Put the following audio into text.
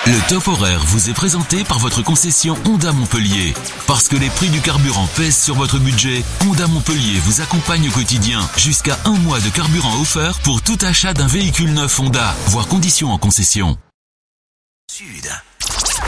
Le top horaire vous est présenté par votre concession Honda Montpellier. Parce que les prix du carburant pèsent sur votre budget, Honda Montpellier vous accompagne au quotidien. Jusqu'à 1 mois de carburant offert pour tout achat d'un véhicule neuf Honda. Voir conditions en concession. Sud.